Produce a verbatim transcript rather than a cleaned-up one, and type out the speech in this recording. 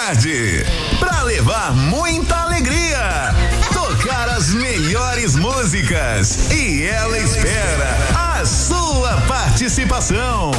tarde, pra levar muita alegria, tocar as melhores músicas e ela espera a sua participação.